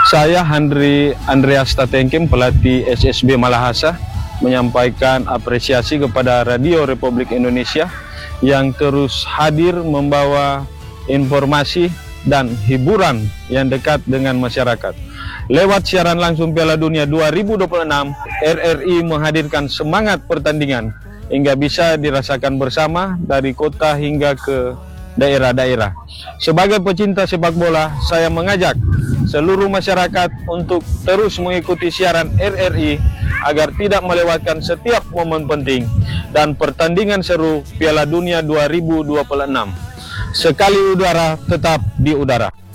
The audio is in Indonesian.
Saya Andreas Tatengkim, pelatih SSB Malahasa, menyampaikan apresiasi kepada Radio Republik Indonesia yang terus hadir membawa informasi dan hiburan yang dekat dengan masyarakat. Lewat siaran langsung Piala Dunia 2026, RRI menghadirkan semangat pertandingan hingga bisa dirasakan bersama dari kota hingga ke daerah-daerah. Sebagai pecinta sepak bola, saya mengajak seluruh masyarakat untuk terus mengikuti siaran RRI agar tidak melewatkan setiap momen penting dan pertandingan seru Piala Dunia 2026. Sekali udara, tetap di udara.